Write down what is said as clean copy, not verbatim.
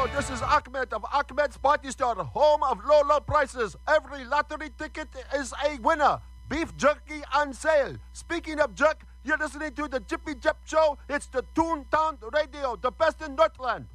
Hello, this is Ahmed of Ahmed's Party Store, home of low, low prices. Every lottery ticket is a winner. Beef jerky on sale. Speaking of jerk, you're listening to the Jippy Jep Show. It's the Toontown Radio, the best in Northland.